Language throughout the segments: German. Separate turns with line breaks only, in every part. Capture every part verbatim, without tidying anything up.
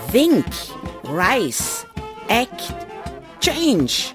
Think, Rise, Act, Change.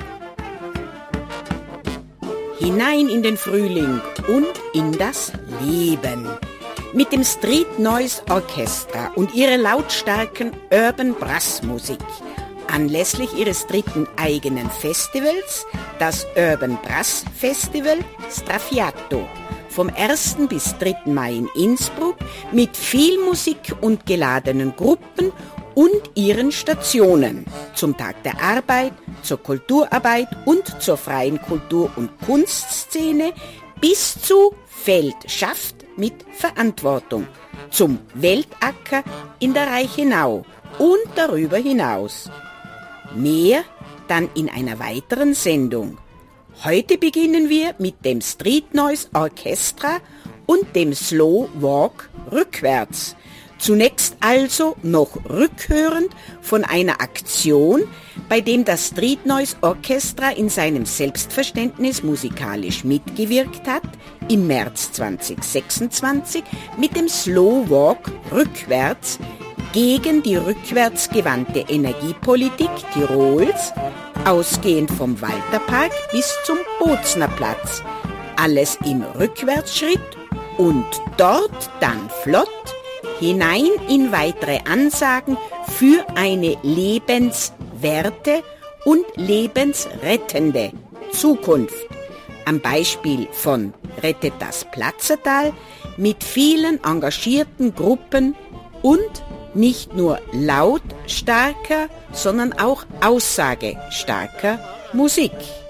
Hinein in den Frühling und in das Leben. Mit dem Street Noise Orchestra und ihrer lautstarken Urban Brass Musik. Anlässlich ihres dritten eigenen Festivals, das Urban Brass Festival Straffiato, vom ersten bis dritten Mai in Innsbruck, mit viel Musik und geladenen Gruppen und ihren Stationen zum Tag der Arbeit, zur Kulturarbeit und zur freien Kultur- und Kunstszene bis zu Feld schafft mit Verantwortung, zum Weltacker in der Reichenau und darüber hinaus. Mehr dann in einer weiteren Sendung. Heute beginnen wir mit dem Street Noise Orchestra und dem Slow Walk rückwärts. Zunächst also noch rückhörend von einer Aktion, bei dem das Street Noise Orchestra in seinem Selbstverständnis musikalisch mitgewirkt hat, im März zweitausendsechsundzwanzig mit dem Slow Walk rückwärts gegen die rückwärtsgewandte Energiepolitik Tirols, ausgehend vom Walterpark bis zum Bozner Platz. Alles im Rückwärtsschritt und dort dann flott hinein in weitere Ansagen für eine lebenswerte und lebensrettende Zukunft. Am Beispiel von Rettet das Platzertal mit vielen engagierten Gruppen und nicht nur lautstarker, sondern auch aussagestarker Musik.